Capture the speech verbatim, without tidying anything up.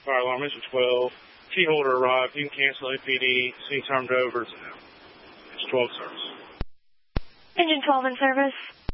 fire alarm, engine twelve. Key holder arrived. You can cancel A P D. C turned over. It's twelve service. Engine twelve in service.